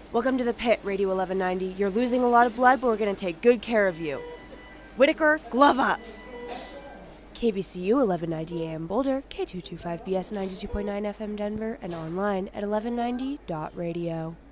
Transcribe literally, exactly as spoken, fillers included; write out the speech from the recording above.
Welcome to the pit, Radio eleven ninety. You're losing a lot of blood, but we're going to take good care of you. Whitaker, glove up! K B C U eleven ninety A M Boulder, K two twenty-five B S ninety-two point nine F M Denver, and online at eleven ninety dot radio.